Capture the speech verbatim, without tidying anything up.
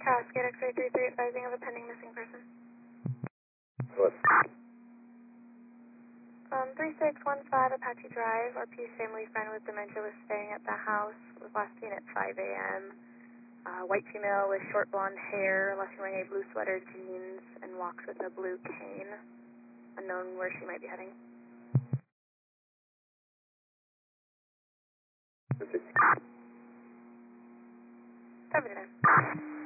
Cascade X-ray three three advising of a pending missing person. What? Um, three six one five Apache Drive. R P family friend with dementia was staying at the house. Was last seen at five A M Uh, white female with short blonde hair, last seen wearing a blue sweater, jeans, and walks with a blue cane. Unknown where she might be heading. Fifty. seventy-nine.